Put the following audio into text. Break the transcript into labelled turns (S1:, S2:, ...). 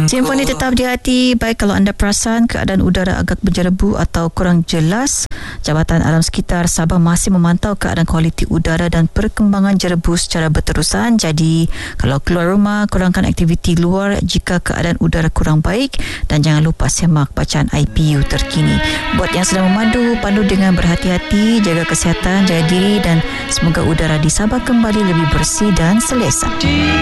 S1: Simfoni tetap di hati. Baik kalau anda perasan keadaan udara agak berjerebu atau kurang jelas, Jabatan Alam Sekitar Sabah masih memantau keadaan kualiti udara dan perkembangan jerebu secara berterusan. Jadi kalau keluar rumah, kurangkan aktiviti luar jika keadaan udara kurang baik, dan jangan lupa semak bacaan IPU terkini. Buat yang sedang memandu, pandu dengan berhati-hati, jaga kesihatan, jaga diri, dan semoga udara di Sabah kembali lebih bersih dan selesa.